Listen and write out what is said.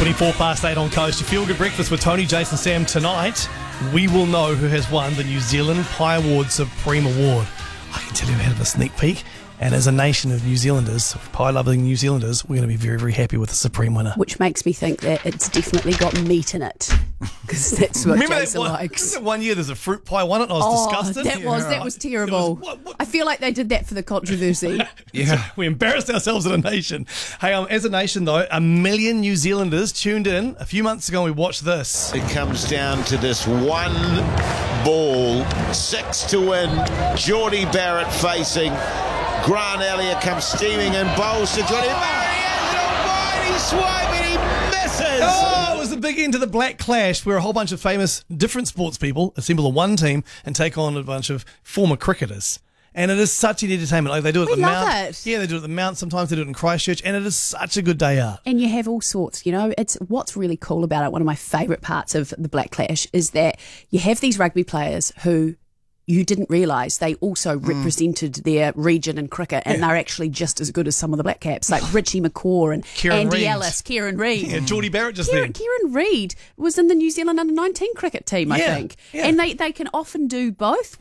8 on Coast. Your Feel Good Breakfast with Tony, Jason, Sam. Tonight, we will know who has won the New Zealand Pie Award Supreme Award. I can tell you ahead of a sneak peek. And as a nation of New Zealanders, pie-loving New Zealanders, we're going to be very, very happy with the Supreme winner. Which makes me think that it's definitely got meat in it. Because that's what Jason likes. That one year there's a fruit pie one, and I was disgusted. That was terrible. I feel like they did that for the controversy. Yeah. We embarrassed ourselves as a nation. Hey, as a nation, though, 1 million New Zealanders tuned in. A few months ago, we watched this. It comes down to this one ball, 6 to win. Geordie Barrett facing. Grant Elliott comes steaming and bowls to Johnny Barrett. He has it on wide. He's swiping. He misses. Oh, it was the big end to the Black Clash, where a whole bunch of famous different sports people assemble in one team and take on a bunch of former cricketers. And it is such an entertainment. Like they do it at the Mount. It. Yeah, they do it at the Mount. Sometimes they do it in Christchurch, and it is such a good day out. And you have all sorts, it's what's really cool about it. One of my favourite parts of the Black Clash is that you have these rugby players who you didn't realise they also represented their region in cricket, and they're actually just as good as some of the Black Caps, like Richie McCaw and Andy Ellis, Kieran Reid. Yeah, Geordie Barrett Kieran Reid was in the New Zealand under-19 cricket team, I think. Yeah. And they can often do both.